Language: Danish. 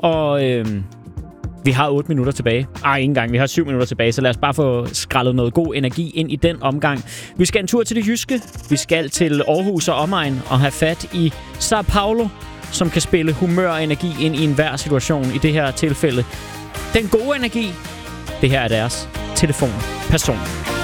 Og vi har 8 minutter tilbage. Ikke engang. Vi har 7 minutter tilbage, så lad os bare få skrællet noget god energi ind i den omgang. Vi skal en tur til det jyske. Vi skal til Aarhus og omegn og have fat i Sao Paulo, som kan spille humør og energi ind i enhver situation. I det her tilfælde den gode energi. Det her er deres telefonperson.